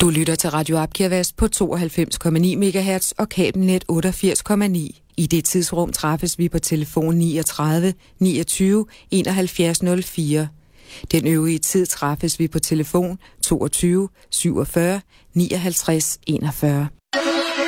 Du lytter til Radio Abkirvest på 92,9 MHz og kabelnet 88,9. I det tidsrum træffes vi på telefon 39 29 71 04. Den øvrige tid træffes vi på telefon 22 47 59 41.